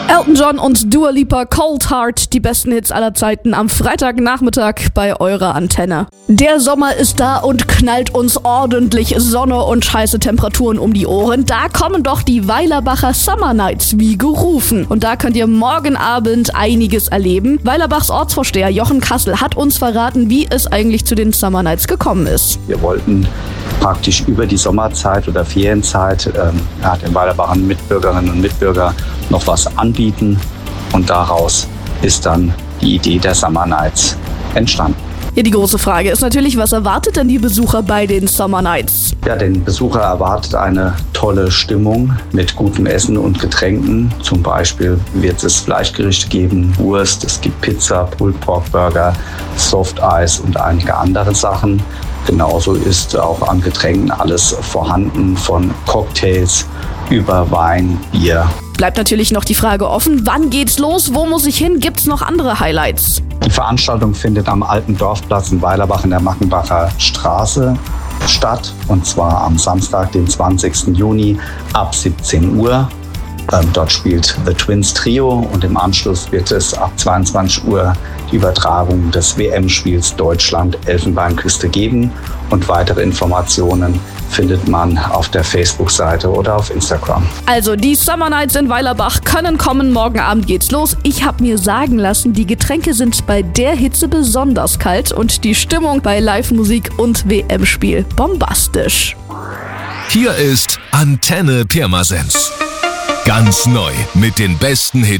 Elton John und Dua Lipa, Cold Heart, die besten Hits aller Zeiten am Freitagnachmittag bei eurer Antenne. Der Sommer ist da und knallt uns ordentlich Sonne und heiße Temperaturen um die Ohren. Da kommen doch die Weilerbacher Summer Nights wie gerufen. Und da könnt ihr morgen Abend einiges erleben. Weilerbachs Ortsvorsteher Jochen Kassel hat uns verraten, wie es eigentlich zu den Summer Nights gekommen ist. Wir wollten praktisch über die Sommerzeit oder Ferienzeit den Weilerbachern Mitbürgerinnen und Mitbürgern noch was anbieten. Und daraus ist dann die Idee der Summer Nights entstanden. Ja, die große Frage ist natürlich, was erwartet denn die Besucher bei den Summer Nights? Ja, den Besucher erwartet eine tolle Stimmung mit gutem Essen und Getränken. Zum Beispiel wird es Fleischgerichte geben, Wurst, es gibt Pizza, Pulled Pork Burger, Soft Eis und einige andere Sachen. Genauso ist auch an Getränken alles vorhanden, von Cocktails über Wein, Bier. Bleibt natürlich noch die Frage offen, wann geht's los, wo muss ich hin, gibt's noch andere Highlights? Die Veranstaltung findet am alten Dorfplatz in Weilerbach in der Mackenbacher Straße statt, und zwar am Samstag, den 20. Juni ab 17 Uhr. Dort spielt The Twins Trio und im Anschluss wird es ab 22 Uhr die Übertragung des WM-Spiels Deutschland-Elfenbeinküste geben. Und weitere Informationen findet man auf der Facebook-Seite oder auf Instagram. Also die Summer Nights in Weilerbach können kommen, morgen Abend geht's los. Ich habe mir sagen lassen, die Getränke sind bei der Hitze besonders kalt und die Stimmung bei Live-Musik und WM-Spiel bombastisch. Hier ist Antenne Pirmasens. Ganz neu mit den besten Hits